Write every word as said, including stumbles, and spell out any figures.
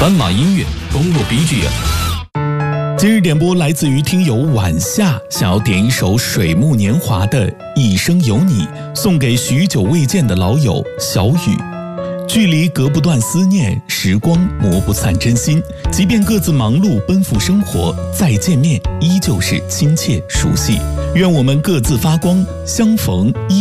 斑马音乐公路 B G M。 今日点播来自于听友晚夏，想要点一首水木年华的《一生有你》，送给许久未见的老友小雨。距离隔不断思念，时光磨不散真心。即便各自忙碌奔赴生活，再见面依旧是亲切熟悉。愿我们各自发光，相逢依